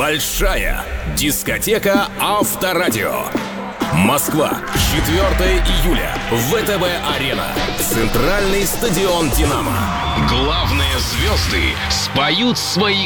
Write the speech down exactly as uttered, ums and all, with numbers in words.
Большая дискотека Авторадио. Москва, четвёртого июля. ВТБ-арена. Центральный стадион «Динамо». Главные звезды споют свои